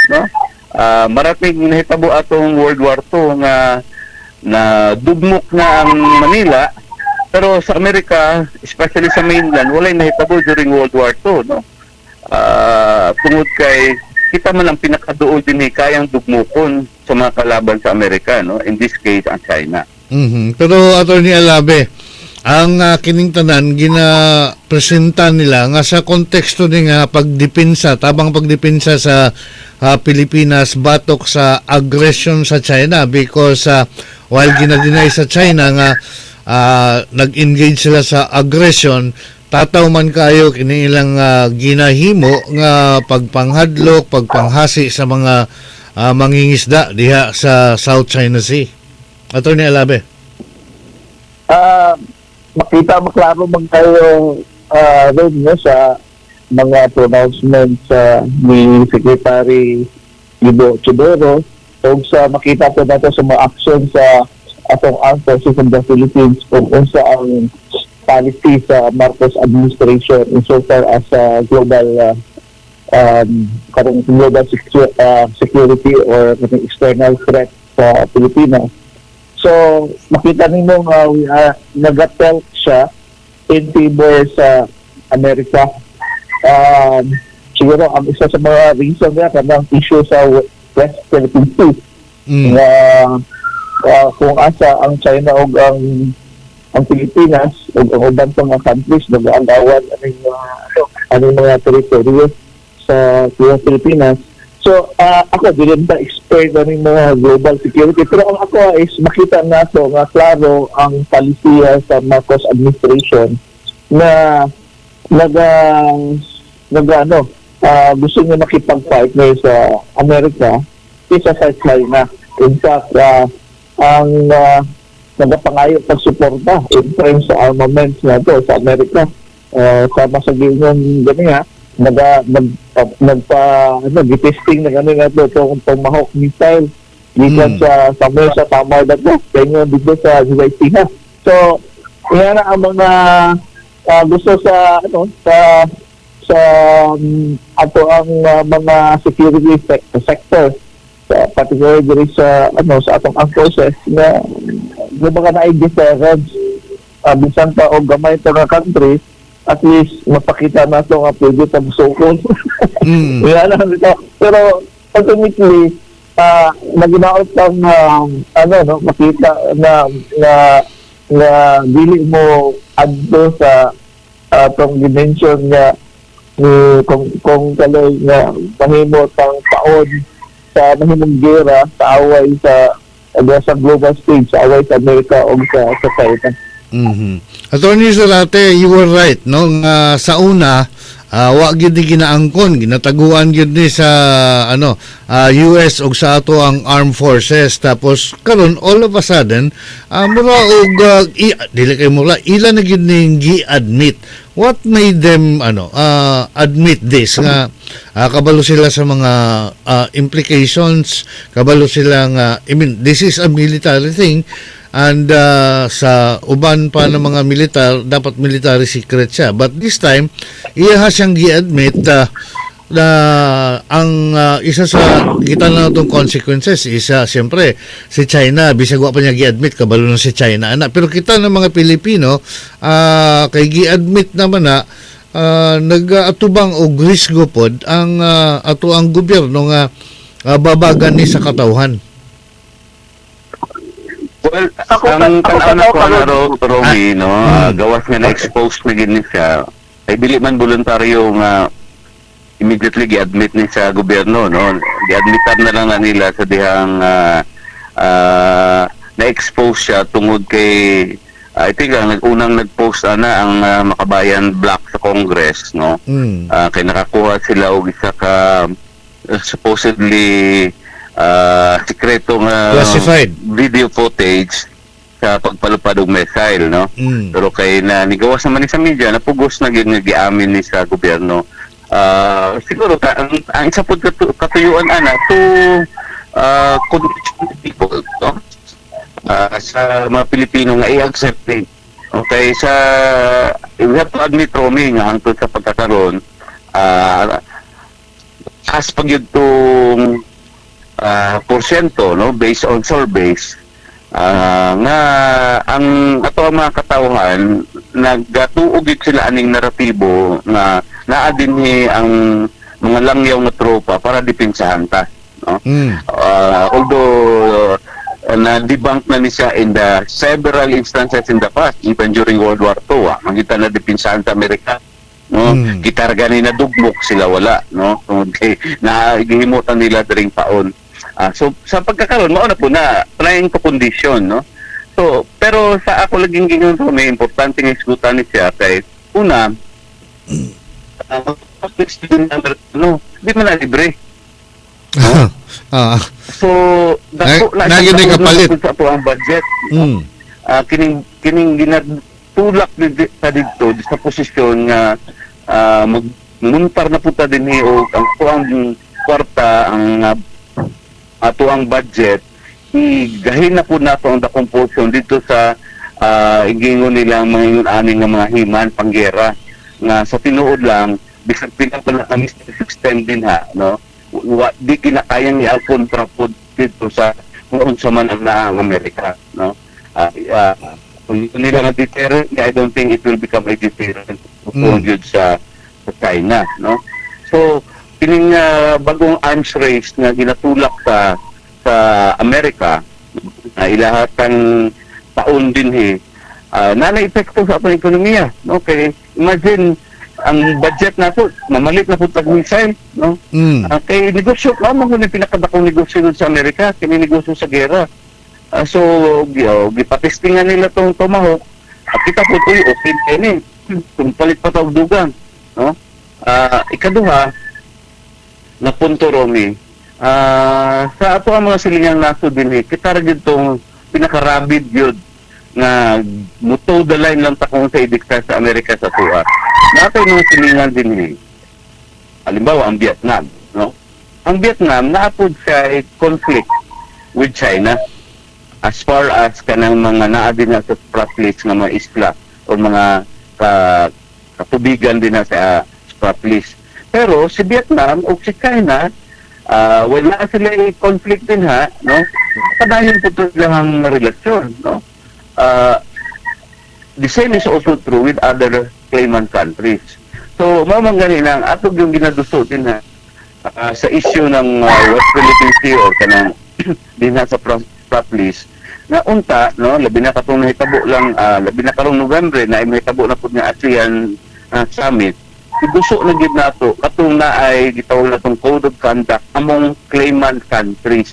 no? Marating nahitabo atong World War II nga na dugmok na ang Manila, pero sa Amerika, especially sa mainland, walay nahitabo during World War II, no? Tungod kay kita man ang pinakaduol din kayang dugmukon sa mga kalaban sa Amerika, no? In this case, ang China. Pero Attorney Alabe, ang kining tanan ginapresenta nila nga sa konteksto ni nga pagdepensa, tabang pagdepensa sa Pilipinas batok sa aggression sa China, because while ginadeny sa China nga nag-engage sila sa aggression, tataw man kayo kini ilang ginahimo nga pagpanghadlok, pagpanghasi sa mga mangingisda diha sa South China Sea. Attorney Alabe. Makita maklaro man kayo rin sa mga pronouncements ni Secretary Ibo Chidoro, o sa makita po natin sa mga action sa atong armed forces of the Philippines kung unsa ang policy sa Marcos administration insofar as global security or external threat sa Pilipinas. So, makita ninyo nag-attempt siya in favor sa Amerika. Siguro, ang isa sa mga reason niya kanang issue sa West Philippine Sea. Kung asa ang China o ang Pilipinas o ang ubang mga countries nag-aagawan anong mga teritoryo sa Pilipinas. So, ako, hindi na expert na ng mga global security. Pero ang ako is makita na ito nga klaro ang palisiya sa Marcos administration na gusto niya makipag-partner sa Amerika isa sa China. In fact, ang nagapangayo pagsuporta in terms sa armaments na ito sa Amerika. Sama sa ganyan ganyan nagpa-testing na gano'n nga ito itong Tomahawk missile dito sa Tamar Dago kaya dito sa Hiwaitiha. So, yan ang mga gusto sa ato ang mga security sector particularly sa atong armed forces na mga na-deference bisan pa o gamay ito na country, at least mapakita na ito nga pwede pag-sukon. Pero ultimately, naginaot kang makita na dili mo adto sa atong dimension nga kung kaloy nga mahimot ang taon sa mahimong gera sa away sa global stage, sa away sa Amerika o sa China. Attorney Zarate, you were right, no? Sa una, wa gyud ni ginaangkon, ginataguan gyud ni sa US og sa ato ang armed forces, tapos karon all of a sudden mura og dili kay mura ila na gyud ning gi-admit. What made them admit this nga kabalo sila sa mga implications, kabalo sila nga this is a military thing. And sa uban pa ng mga militar, dapat military secret siya. But this time, iya siyang gi-admit na ang isa sa kita na itong consequences isa, siyempre, si China, bisag wa pa niya gi-admit, kabalo na si China. Pero kita ng mga Pilipino, kay gi-admit naman na nag-atubang o risgo pod ang ato ang gobyerno nga babagan ni sa katawhan. Well, ang tanaw ko Romy, gawas nga na-expose na gini siya, ay dili man voluntaryo nga immediately gi-admit ni sa gobyerno, no? Gi-admitan na lang na nila sa dihang na-expose siya tungod kay I think ang unang nag-post ang Makabayan Black sa Congress, no? Kay nakakuha sila og isa ka supposedly sikretong classified video footage sa pagpalupad og missile, no? Pero kay na nigawas naman ni sa media, napugos na gyud nga giamin ni sa gobyerno. Siguro ang isa pod katuyuan to convince people, no? Sa mga Pilipino nga i-accept it. Okay, we have to admit, Romy, nga hangtod sa pagkakaroon as pag yun itong porsyento, no, based on surveys, nga ang ato ang mga katawhan nagatuog sila aning naratibo nga naa dinhi ang mga langyaw nga tropa para depensahan ta, no. Although na-debunk na ni siya in the several instances in the past, even during World War II, mangita na depensahan sa Amerika, no. Gitarga ni nadugmok sila wala, no. Okay, na gihimutan nila during paon. So sa pagkakaroon mao na po na trying to condition, no. So pero sa ako laging gingon so may importante nga isgutan ni siya kay una no, di man na libre. No? So dako naging kapalit sa po ang budget. No? Kining ginatulak sa dito sa posisyon nga magmuntar na puta din o ang kuang kwarta ang ato ang budget gahin na po nato ang dakong portion dito sa igingon nilang mga aning nga mga himan panggera nga sa tinuod lang bisag pinapala kami extend din ha, no. Di kinakayang i-alpon trapod dito sa kung unsa man ang Amerika, no. Kung nila nga deterrent, I don't think it will become a deterrent sa China, no. So kining bagong arms race nga ginatulak sa Amerika na ilahatan taon din nana-epekto sa atong ekonomiya, no. Kay imagine ang budget nato mamalit na pud tag missile, no. Kay negosyo mo ni pinakadakong negosyo sa Amerika kini negosyo sa gera. So gipatestingan nila tong Tomahawk at kita po tuy okay kini kung palit pa tawag dugang, no. Ikaduha na punto Romy, sa ato ang mga silingang naso din kita ra gyud tong pinaka-rabid gyud nga muto the line lang ta kung sa idikta sa Amerika sa tuwa. Natay nung silingan din halimbawa ang Vietnam, no. Ang Vietnam naapod siya conflict with China as far as kanang mga naa din na sa spratlys nga mga isla o mga katubigan din na sa spratlys. Pero si Vietnam o si China wala sila conflict din no. Padayon po lang ang relasyon, no. The same is also true with other claimant countries. So mamang ganin lang atog yung ginaduso din sa issue ng West Philippine Sea or kanang din sa spratlys na unta, no, labi na katong nahitabo lang labi na karong November na mahitabo na pud nga ASEAN summit. Gusto na gid nato katong naay gitawag natong code of conduct among claimant countries.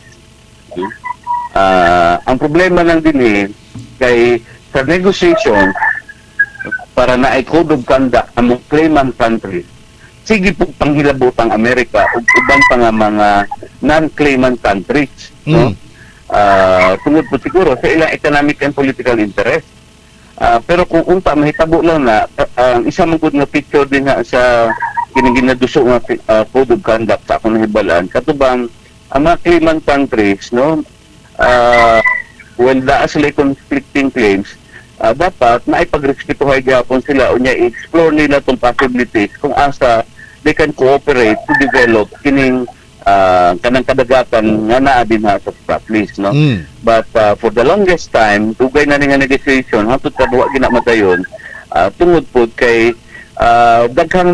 Ang problema lang din kay sa negotiation para naay code of conduct among claimant countries, sige po panghilabot ang Amerika ug uban pa nga mga non-claimant countries, no. Tungod po siguro sa ilang economic and political interest. Pero kung unta mahitabo lang na ang isa man gud nga picture din sa kining ginaduso nga code of conduct sa akong nahibalaan katubang ang mga claimant countries, no, when there sila conflicting claims, dapat naipagrespetuhay gyapon sila unya i-explore nila tong possibilities kung asa they can cooperate to develop kining kanang kadagatan nga naa din sa spratlys, no. But for the longest time dugay na nga negotiation hangtod kadwa gina madayon tungod pod kay daghang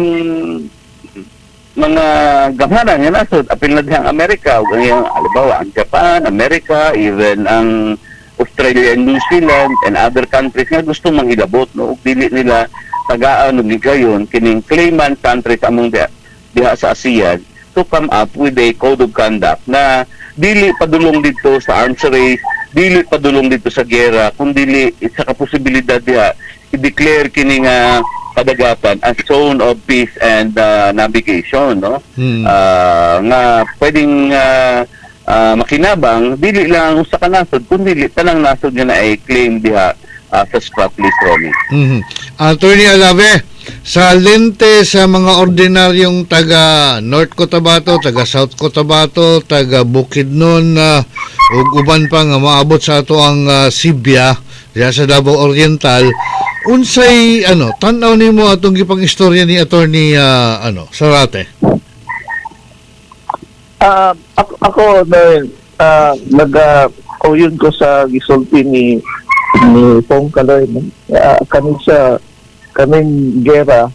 mga gamhanan nga nasod apil na dihang Amerika ug ang halimbawa ang Japan, Amerika, even ang Australia and New Zealand and other countries nga gusto manghilabot, no, ug dili nila tagaan ug ligayon kining claimant countries among diha sa ASEAN to come up with a code of conduct na dili padulong dito sa arms race, dili padulong dito sa gera, kundi sa kaposibilidad diha i-declare kining kadagatan as zone of peace and navigation, no. Nga pwedeng makinabang dili lang sa kanasod kundi tanang nasod nga na ay claim diha sa spratlys, Romy. Attorney Alave, sa lente sa mga ordinaryong taga North Cotabato, taga South Cotabato, taga Bukidnon ug uban pa nga maabot sa ato ang Sibya diha sa Davao Oriental, unsay tan-aw nimo atong gipang istorya ni Attorney Zarate? Ako na nag-oyun ko sa gisulti ni Pong Kaloy. Kaming gera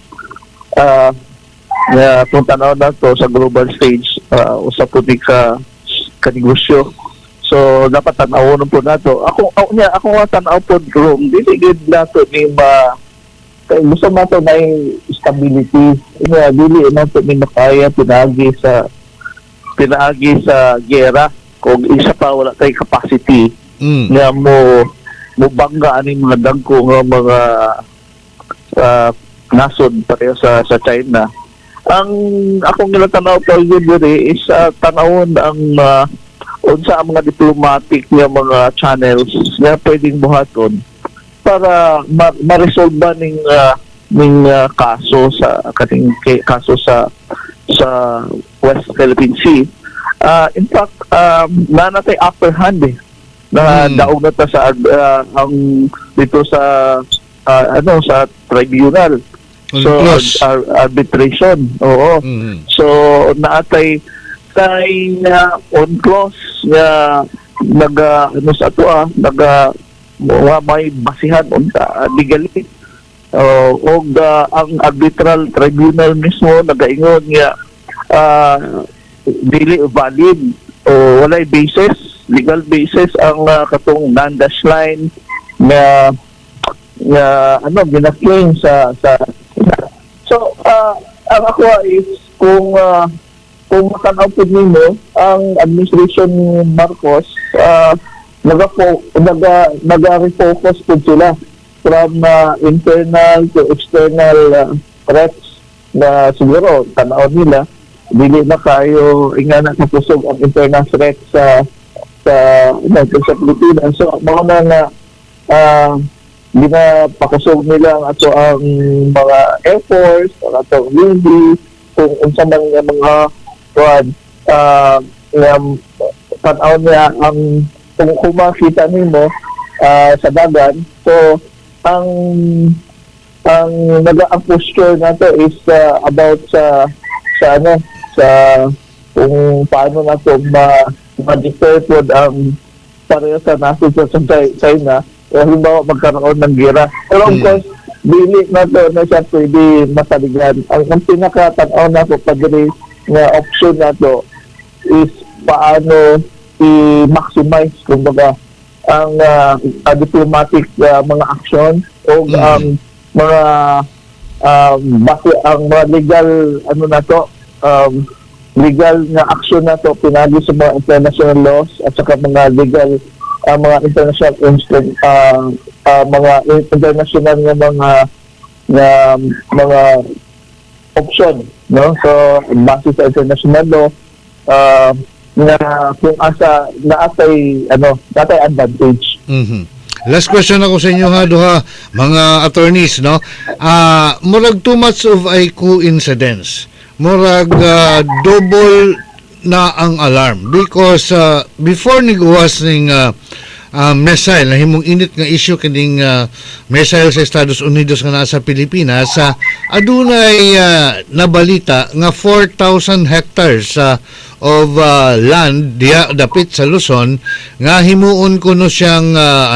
na kung tanaw na to sa global stage, usap po di ka negosyo. So dapat tanawon po nato. Ako nga tanaw po room, dili gid nato ni kay gusto nato na stability. Dili nato ni makaya pinaagi sa gera kung isa pa wala tay capacity nga mo bangga ani mga dagko nga mga nasod pareho sa China. Ang akong nilatanaw pa yun is tanawon ang unsa ang mga diplomatic nga mga channels nga pwedeng buhaton para ma-resolve ning kaso sa West Philippine Sea. In fact, na natay upper hand na daog na ta sa ang dito sa sa tribunal. So arbitration. Oo. So naatay on clause nga may basihan unta legally. Og ang arbitral tribunal mismo nagaingon nga dili valid o walay legal basis ang katong non-dash line na ginaklaim sa so ang ako is kung matanaw po nimo ang administration ni Marcos nag-refocus po sila from internal to external threats na siguro tanaw nila dili na kayo ingana kapusog ang internal threats sa Pilipinas. So mga na ginapakusog nila ang ato ang mga Air Force, ang ato Navy, kung unsa man nga mga tanaw niya ang kung makita nimo sa dagat. So ang posture nato is about sa kung paano nato ma-deter po ang pareho sa nasod sa China halimbawa magkaroon ng gira. Pero of course, dili nato na siya pwede masaligan. Ang pinakatanaw nato padiri na option nato is paano i-maximize kumbaga ang diplomatic mga action o ang mga ang mga legal legal na action na to pinagi sa mga international laws at saka mga legal mga international mga international nga mga option, no? So base sa international law na kung asa naatay advantage. Last question ako sa inyo duha mga attorneys, no? Murag too much of a coincidence. Murag double na ang alarm because before niguwas ning missile na himong init nga issue kining missile sa Estados Unidos nga nasa Pilipinas adunay nabalita nga 4,000 hectares of land diya dapit sa Luzon nga himuon kuno siyang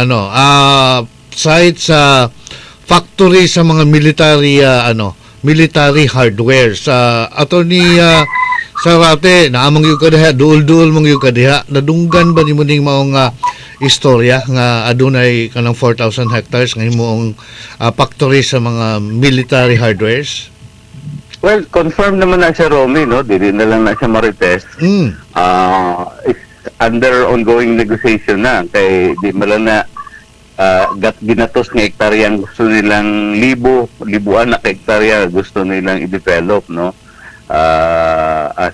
site sa factory sa mga military hardware sa attorney Sarate naamang yung kadiha duol-duol mong yung kadiha nadunggan ba nimo ning maong istorya nga adunay kanang 4,000 hectares nga himuong factory sa mga military hardwares? Well, confirm naman na siya, Romy, no? Dili na lang na siya marites. It's under ongoing negotiation na kay di mala na ginatos nga hektarya gusto nilang libuan na hektarya gusto nilang i-develop, no? As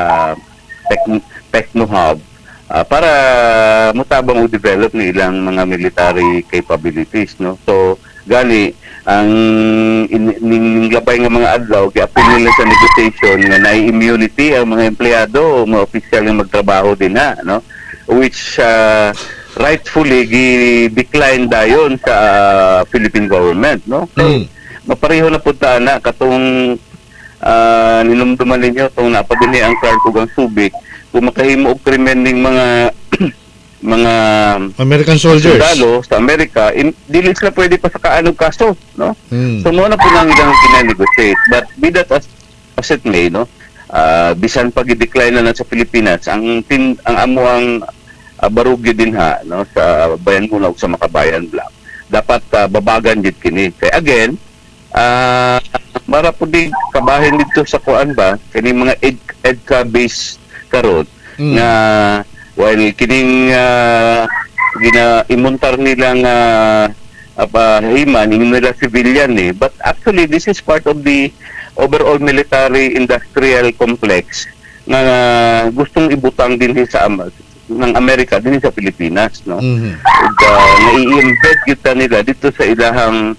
techno hub para mutabang u-develop ni ilang mga military capabilities, no? So gani ang ning labay nga mga adlaw giapil nila sa negotiation nga naay immunity ang mga empleyado o mga opisyal nga magtrabaho din na, no? Which rightfully gi-decline dayon sa Philippine government, no? So, mapareho na punta na katong ninumduman ninyo itong napadini ang Clark ug ang Subic kung makahimo og krimen ning mga mga American soldiers. sundalo sa Amerika, dili sila pwede pa sa kaanog kaso, no? So mo na po nang ilang kina-negotiate. But be that as it may, no? Bisan pag i-decline na lang sa Pilipinas, ang amo ang barugyo din ha, no, sa Bayan Muna ug sa Makabayan Black. Dapat babagan jud kini. Kaya again, mara po din kabahin dito sa kuan ba kini mga EDCA based karon na while kining gina-imuntar nilang himan, nila civilian but actually this is part of the overall military industrial complex na gustong ibutang din sa ng Amerika din sa Pilipinas, no? Nai-embed kita nila dito sa ilahang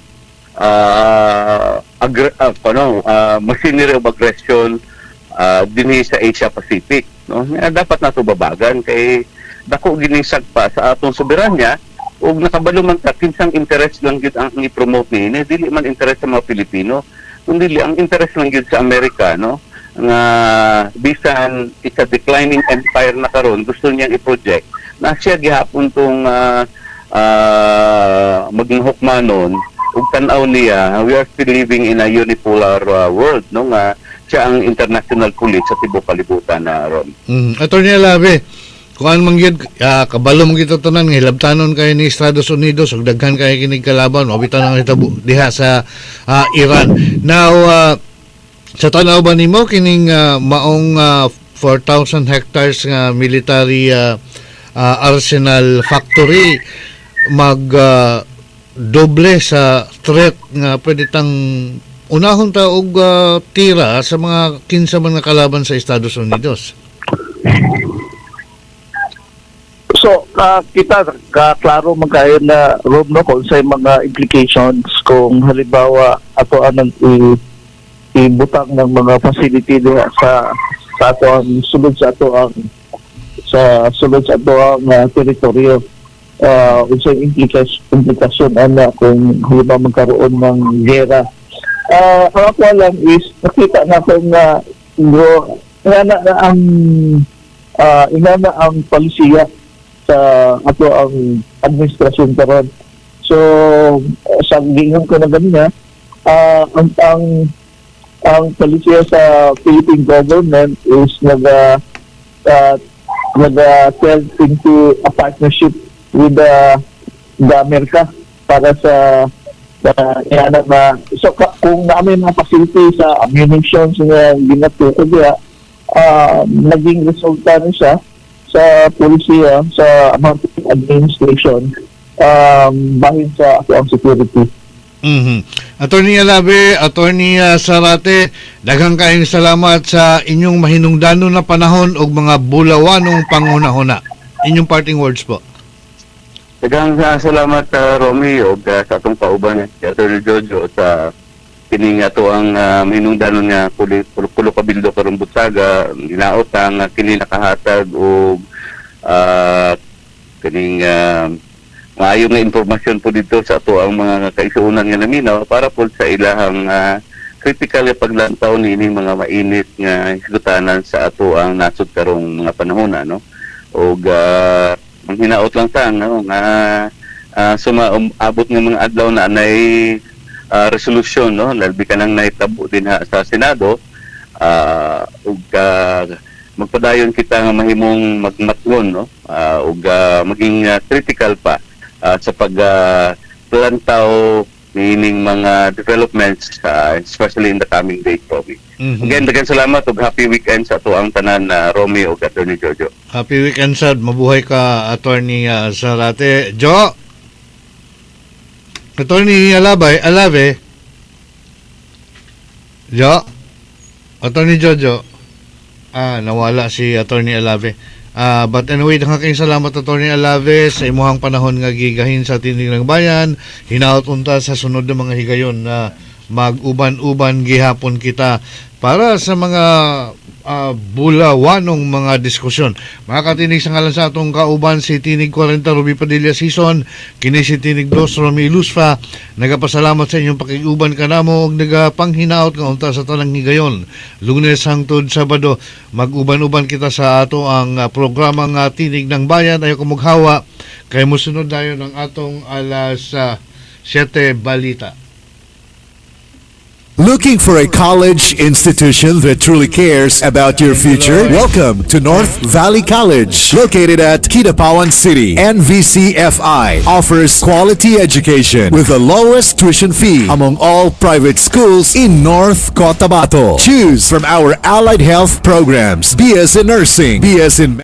machinery of aggression din sa Asia Pacific, no? Dapat nato babagan kay dako gining sagpa sa atong soberanya ug nakabalo man ta kinsang interest lang gid ang i-promote ni dili man interest sa mga Pilipino kundi ang interest lang gid sa Amerika, no, nga bisan it's a declining empire na karon gusto niyang i-project na siya gihapon tong maging hukmanon ug tan-aw niya we are still living in a unipolar world, no, nga siya ang international police sa tibuok kalibutan na ron. Attorney Alave, kung ano mangyod, kabalo mo kita tanan, hilabtanon kayo ni Estados Unidos, ug daghan kayo kinig kalaban, mabitan ang hitabo diha sa Iran. Now, sa tanaw ba nimo kining maong 4,000 hectares nga military arsenal factory doble sa threat nga pwede tang unahon ta og tira sa mga kinsa man nga kalaban sa Estados Unidos? So, kita klaro man kayo na Rob, no, kung sa mga implications kung halimbawa ato anang ibutang ng mga facility diha sa ato ang sulod sa ato ang teritoryo. Unsay implikasyon ana kung halimbawa magkaroon ng gera. Ang ako lang is nakita na ko na ingana ang palisiya sa ato ang administrasyon karon. So sa gingon ko na ganina, ang palisiya sa Philippine government is nag-tell into a partnership with the America para sa so kung namin mga facility sa munitions na ginatuko diya, naging resulta na siya sa polisiya, sa mountain administration, bahin sa ang security. Attorney Alave, Attorney Zarate, daghang kaayong salamat sa inyong mahinungdanon na panahon ug mga bulawanong pangunahuna. Inyong parting words po. Daghang salamat Romy ug sa atong kauban si Attorney Jojo sa kining ato ang minungdanon nga kulo kabildo karong butaga ginaot ang kini nakahatag og kining maayo nga impormasyon po dito sa ato ang mga kaisuunan nga naminaw para po sa ilahang critical nga paglantaw nining mga mainit nga hisgutanan sa ato ang nasud karong mga panahon, no, og ang hinaot lang ta nga abot nga mga adlaw na anay resolution, no, labi ka nang naitabo din sa Senado ug magpadayon kita nga mahimong magmatngon, no, ug maging critical pa sa paglantaw meaning mga developments especially in the coming days, Romy. Again, daghang salamat ug happy weekend sa ato ang tanan Romy ug Attorney Jojo. Happy weekend sad, mabuhay ka Attorney Zarate. Jo, Attorney Alave. Jo, Attorney Jojo. Nawala si Attorney Alave. But anyway, daghang salamat Attorney Alave sa imuhang panahon nga gigahin sa tinig ng bayan. Hinaot unta sa sunod na mga higayon na mag-uban-uban gihapon kita para sa mga bulawanong mga diskusyon. Mga katinig, sa ngalan sa atong kauban si Tinig 40 Ruby Padilla Season, kini si Tinig 2 Romy Ilusfa, nagapasalamat sa inyong pakiuban kanamo ug nagapanghinaot nga unta sa tanang higayon. Lunes hangtod Sabado, mag-uban-uban kita sa ato ang programa nga Tinig ng Bayan. Ayo ko maghawa kay mosunod dayon ang atong alas 7 balita. Looking for a college institution that truly cares about your future? Welcome to North Valley College, located at Kidapawan City. NVCFI offers quality education with the lowest tuition fee among all private schools in North Cotabato. Choose from our allied health programs, BS in Nursing, BS in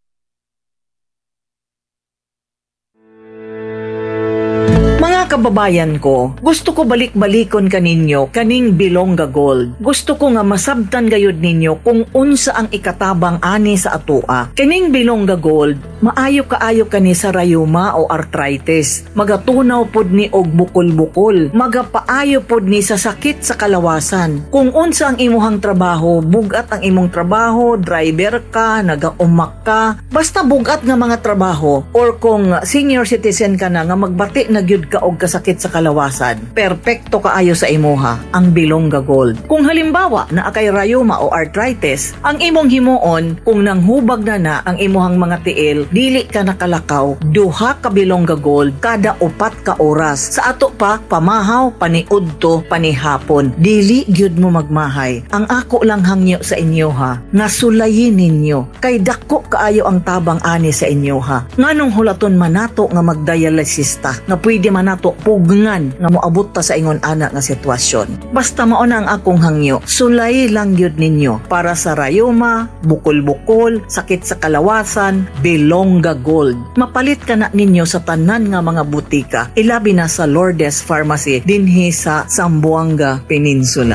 Mga kababayan ko, gusto ko balik-balikon kaninyo kaning Bilongga Gold. Gusto ko nga masabtan gayud ninyo kung unsa ang ikatabang ani sa atua. Kaning Bilongga Gold, maayo kaayo kani sa rayuma o arthritis. Magatunaw pod ni og bukol-bukol. Magapaayo pod ni sa sakit sa kalawasan. Kung unsa ang imuhang trabaho, bugat ang imong trabaho, driver ka, nagaumak ka, basta bugat nga mga trabaho, or kung senior citizen ka na nga magbati na gyud ka og kasakit sa kalawasan, perpekto kaayo sa imuha ang Bilongga Gold. Kung halimbawa na akay rayuma o arthritis, ang imong himuon kung nanghubag na ang imuhang mga tiil, dili ka nakalakaw, duha ka Bilongga Gold kada 4 ka oras. Sa ato pa, pamahaw, paniudto, panihapon, dili gyud mo magmahay. Ang ako lang hangyo sa inyo ha, nga sulayin ninyo, kay dako kaayo ang tabang ani sa inyo ha. Nganong hulaton manato nga magdialysista, nga pwede manato pugngan nga moabot ta sa ingon ana nga sitwasyon. Basta mao na ang akong hangyo, sulay lang gyud ninyo para sa rayuma, bukol-bukol, sakit sa kalawasan, Bilongga Gold. Mapalit ka na ninyo sa tanan nga mga butika, ilabi na sa Lourdes Pharmacy dinhi sa Zamboanga Peninsula.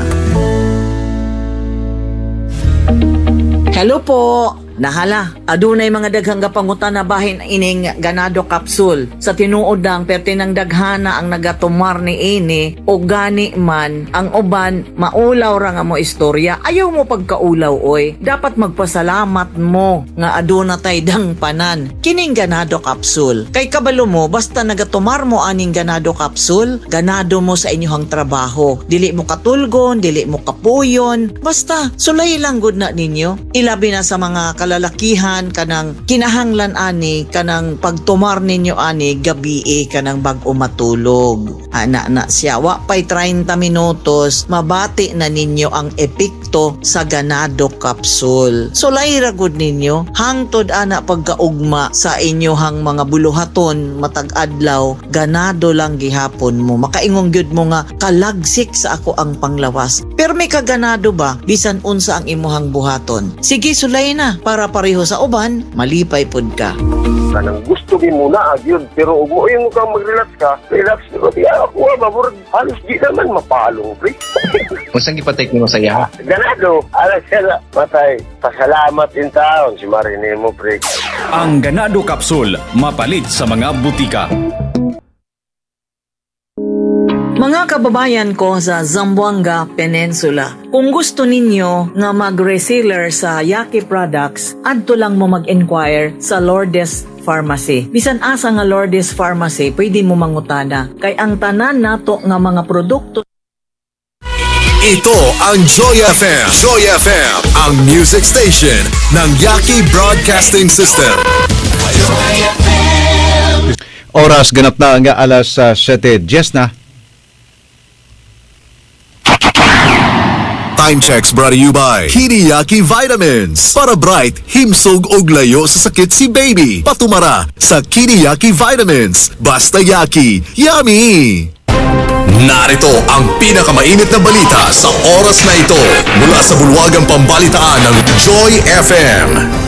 Hello po! Nahala, adunay mga daghang gapangutan na bahin ining ganado capsule. Sa tinuod lang, pertinang daghana ang nagatumar ni ini o gani man, ang uban, maulaw ra nga mo istorya. Ayaw mo pagkaulaw oy. Dapat magpasalamat mo nga aduna tay dang panan. Kining ganado capsule. Kay kabalo mo, basta nagatumar mo aning ganado capsule, ganado mo sa inyong trabaho. Dili mo katulgon, dili mo kapuyon. Basta, sulay lang gud na ninyo. Ilabi na sa mga kalalakihan kanang kinahanglan ani kanang pagtumar ninyo ani gabi kanang bag-o matulog. Ana na siya wa pay 30 minutos mabati na ninyo ang epekto sa ganado capsule. So layra gud ninyo hangtod ana pagkaugma sa inyohang mga buluhaton matag adlaw ganado lang gihapon mo. Makaingong gyud mo nga kalagsik sa ako ang panglawas. Pero may kaganado ba bisan unsa ang imuhang buhaton? Sige sulay na para pareho sa uban, malipay pod ka. Kanang gusto mo muna yun, pero ug mo yung kang mag-relax ka, relax ko diya ako mabur halos di naman mapalong pre. Unsang gipatek nimo sa iya? Ganado, alas sila matay. Pasalamat in taon si Marine mo pre. Ang Ganado Capsule, mapalit sa mga butika. Mga kababayan ko sa Zamboanga Peninsula, kung gusto ninyo nga mag-reseller sa Yaki Products, adto lang mo mag-inquire sa Lourdes Pharmacy. Bisan asa nga Lourdes Pharmacy, pwede mo mangutana. Kay ang tanan nato nga mga produkto. Ito ang Joy FM. Joy FM, ang music station ng Yaki Broadcasting System. Oras ganap na nga alas 7:10 na. Time checks brought to you by Kidiyaki Vitamins. Para bright, himsog og layo sa sakit si baby. Patumara sa Kidiyaki Vitamins. Basta Yaki, yummy! Narito ang pinakamainit na balita sa oras na ito mula sa bulwagang pambalitaan ng Joy FM.